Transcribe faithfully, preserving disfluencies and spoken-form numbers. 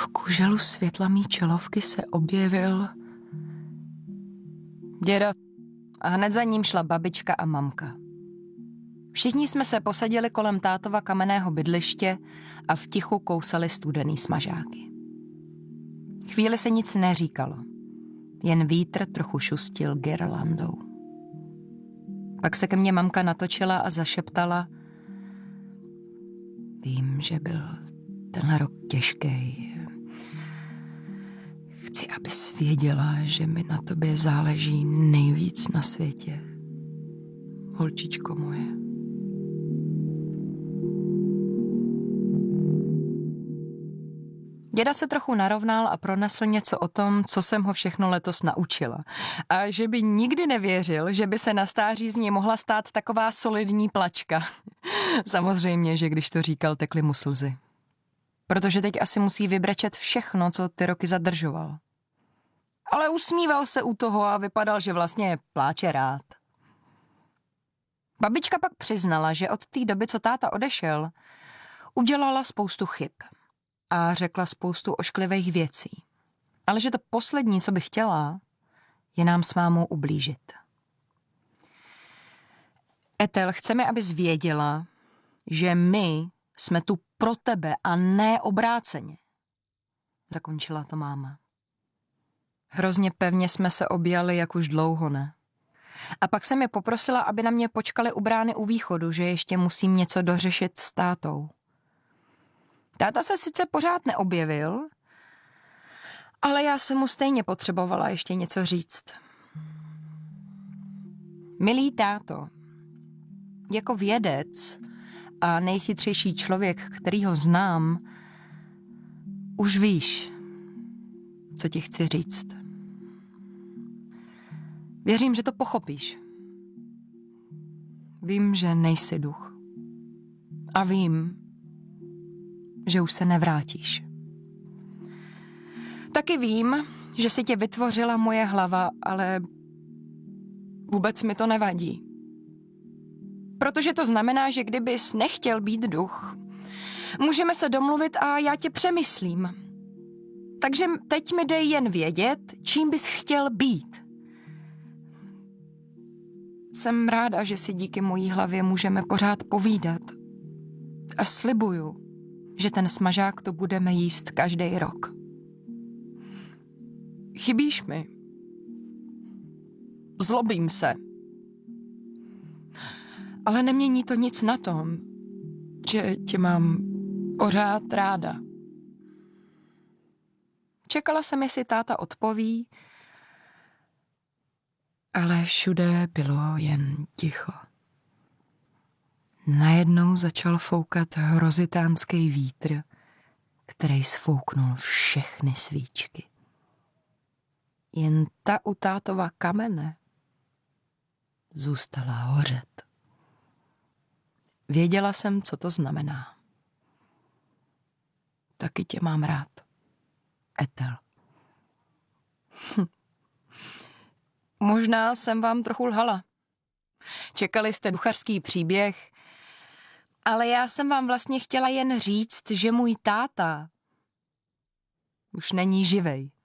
kuželu světla mý čelovky se objevil děda a hned za ním šla babička a mamka. Všichni jsme se posadili kolem tátova kamenného bydliště a v tichu kousali studený smažáky. Chvíli se nic neříkalo, jen vítr trochu šustil girlandou. Pak se ke mně mamka natočila a zašeptala: Vím, že byl tenhle rok těžký. Chci, abys věděla, že mi na tobě záleží nejvíc na světě. Holčičko moje. Děda se trochu narovnal a pronesl něco o tom, co jsem ho všechno letos naučila. A že by nikdy nevěřil, že by se na stáří z něj mohla stát taková solidní plačka. Samozřejmě, že když to říkal, tekly mu slzy. Protože teď asi musí vybrečet všechno, co ty roky zadržoval. Ale usmíval se u toho a vypadal, že vlastně pláče rád. Babička pak přiznala, že od té doby, co táta odešel, udělala spoustu chyb a řekla spoustu ošklivých věcí. Ale že to poslední, co by chtěla, je nám s mámou ublížit. Ethel, chceme, abys věděla, že my jsme tu pro tebe a ne obráceně. Zakončila to máma. Hrozně pevně jsme se objali, jak už dlouho ne. A pak jsem je poprosila, aby na mě počkali u brány u východu, že ještě musím něco dořešit s tátou. Táta se sice pořád neobjevil, ale já jsem mu stejně potřebovala ještě něco říct. Milý táto, jako vědec a nejchytřejší člověk, který ho znám, už víš, co ti chci říct. Věřím, že to pochopíš. Vím, že nejsi duch. A vím, že už se nevrátíš. Taky vím, že si tě vytvořila moje hlava, ale vůbec mi to nevadí. Protože to znamená, že kdybys nechtěl být duch, můžeme se domluvit a já tě přemyslím. Takže teď mi dej jen vědět, čím bys chtěl být. Jsem ráda, že si díky mojí hlavě můžeme pořád povídat. A slibuju, že ten smažák to budeme jíst každý rok. Chybíš mi. Zlobím se. Ale nemění to nic na tom, že tě mám pořád ráda. Čekala jsem, jestli táta odpoví, ale všude bylo jen ticho. Najednou začal foukat hrozitánský vítr, který sfouknul všechny svíčky. Jen ta u tátova kamene zůstala hořet. Věděla jsem, co to znamená. Taky tě mám rád, Ethel. Hm. Možná jsem vám trochu lhala. Čekali jste duchařský příběh, ale já jsem vám vlastně chtěla jen říct, že můj táta už není živej.